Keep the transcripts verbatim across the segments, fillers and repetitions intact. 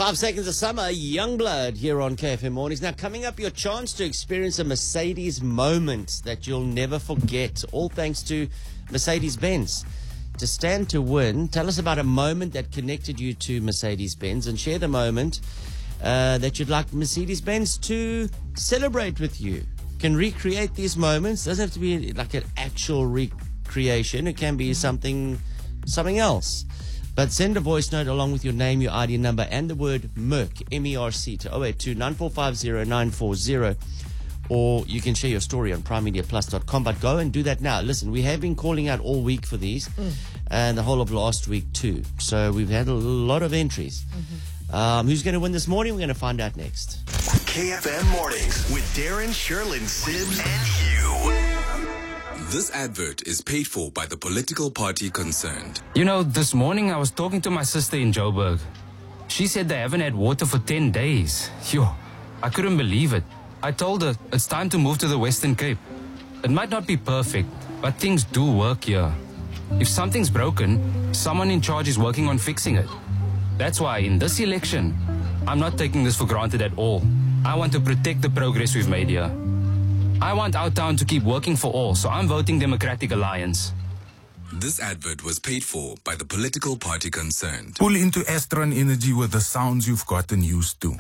Five Seconds of Summer, Youngblood here on K F M Mornings. Now, coming up, your chance to experience a Mercedes moment that you'll never forget, all thanks to Mercedes-Benz. To stand to win, tell us about a moment that connected you to Mercedes-Benz and share the moment uh, that you'd like Mercedes-Benz to celebrate with you. Can recreate these moments. Doesn't have to be like an actual recreation. It can be something, something else. But send a voice note along with your name, your I D number, and the word Merc, M E R C, to oh eight two, nine four five zero, nine four zero. Or you can share your story on prime media plus dot com. But go and do that now. Listen, we have been calling out all week for these, mm. and the whole of last week too. So we've had a lot of entries. Mm-hmm. Um, who's going to win this morning? We're going to find out next. K F M Mornings with Darren, Sherlyn, Sibs, and Hugh. This advert is paid for by the political party concerned. You know, this morning I was talking to my sister in Joburg. She said they haven't had water for ten days. Yo, I couldn't believe it. I told her it's time to move to the Western Cape. It might not be perfect, but things do work here. If something's broken, someone in charge is working on fixing it. That's why in this election, I'm not taking this for granted at all. I want to protect the progress we've made here. I want our town to keep working for all, so I'm voting Democratic Alliance. This advert was paid for by the political party concerned. Pull into Astron Energy with the sounds you've gotten used to.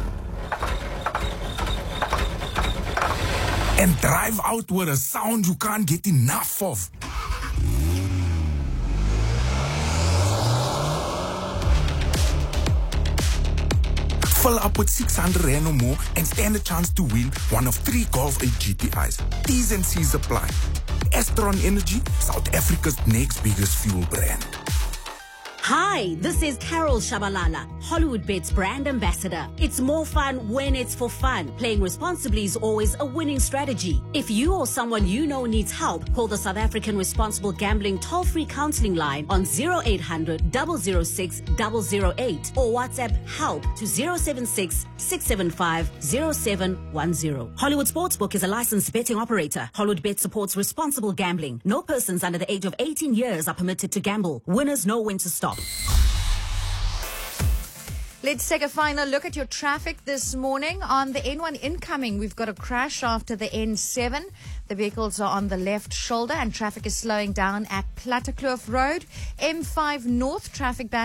And drive out with a sound you can't get enough of. Fill up with six hundred rand or more and stand a chance to win one of three Golf eight G T Is. T's and C's apply. Astron Energy, South Africa's next biggest fuel brand. Hi, this is Carol Shabalala, HollywoodBets brand ambassador. It's more fun when it's for fun. Playing responsibly is always a winning strategy. If you or someone you know needs help, call the South African Responsible Gambling toll-free counseling line on zero eight hundred, double oh six, double oh eight or WhatsApp help to zero seven six, six seven five, zero seven one zero. Hollywood Sportsbook is a licensed betting operator. HollywoodBet supports responsible gambling. No persons under the age of eighteen years are permitted to gamble. Winners know when to stop. Let's take a final look at your traffic this morning. On the N one incoming, we've got a crash after the N seven. The vehicles are on the left shoulder and traffic is slowing down at Plattekloof Road. M five North traffic back